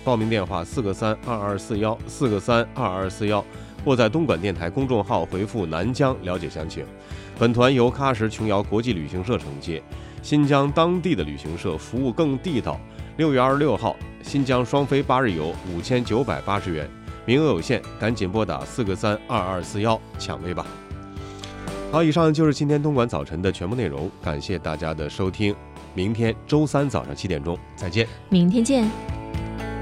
报名电话4个32241 4个32241，或在东莞电台公众号回复南疆了解详情。本团由喀什琼瑶国际旅行社承接，新疆当地的旅行社服务更地道。6月26号，新疆双飞8日游5980元，名额有限，赶紧拨打4个32241抢位吧。好，以上就是今天东莞早晨的全部内容，感谢大家的收听。明天周三早上7点钟再见， 明天见。